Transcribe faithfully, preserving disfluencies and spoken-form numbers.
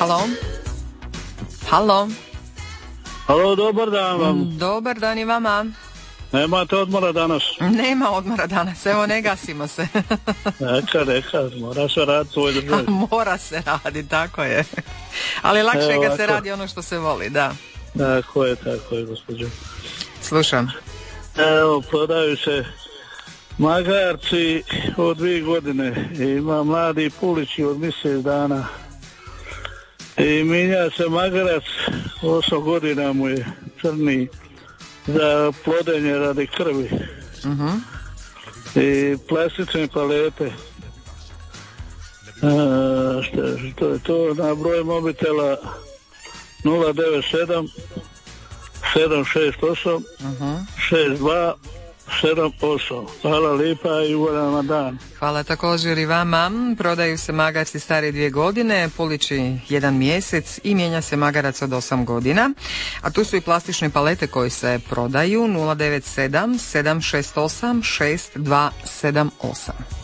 Halo? Halo? Halo, dobar dan vam. Dobar dan i vama. Nemate odmora danas? Nema odmora danas, evo ne gasimo se. Neka, neka, mora se raditi u ovoj državi. Mora se radi, tako je. Ali lakše je kad se radi ono što se voli, da. Tako je, tako je, gospođo. Slušam. Evo, prodaju se magarci od dvije godine. Ima mladi pulići od mjesec dana. I minja se magarac, osam godina mu je crni, za plodenje radi krvi. Uh-huh. I plastične palete. A, što, što je to na broj mobitela nula devet sedam sedam šest osam šest dva sedam osam. Hvala lipa i ugodan vam dan. Hvala također i vama. Prodaju se magarci stari dvije godine, pulići jedan mjesec i mijenja se magarac od osam godina. A tu su i plastične palete koje se prodaju nula devet sedam sedam šest osam šest dva sedam osam.